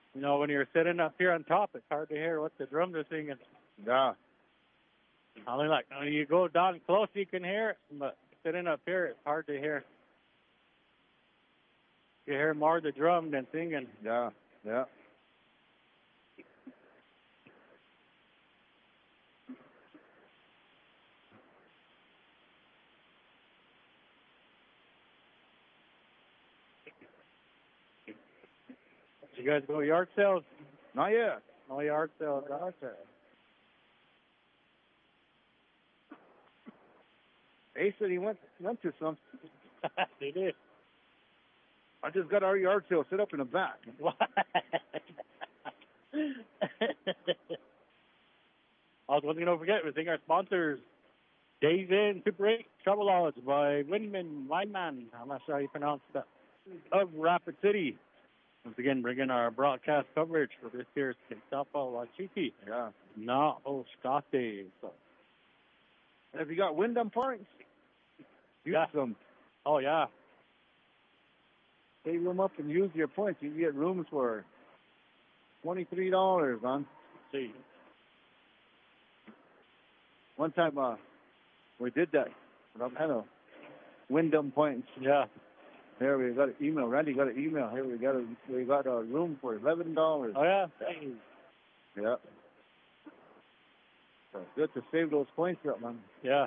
You know, when you're sitting up here on top, it's hard to hear what the drums are singing. Yeah. Only like when you go down close, you can hear it, but sitting up here, it's hard to hear. You hear more the drum than singing. Yeah. Yeah. You guys go yard sales? Not yet. No yard sales out there. Ace said he went to some. They did. I just got our yard sale set up in the back. What? Also, one thing don't forget, we thank our sponsors. Days In, Super 8, Travel Lodge by Weinman. I'm not sure how you pronounce that. Of Rapid City. Once again, bringing our broadcast coverage for this year's Kentucky Wachiti. Yeah. Na Oshtate. So, And if you got Wyndham points, use them. oh, yeah. Save them up and use your points. You can get rooms for $23, man. See. One time we did that. I know. Wyndham points. Yeah. Here we got an email. Randy got an email. Here we got a room for $11. Oh, yeah? Yeah. So good to save those points up, man. Yeah.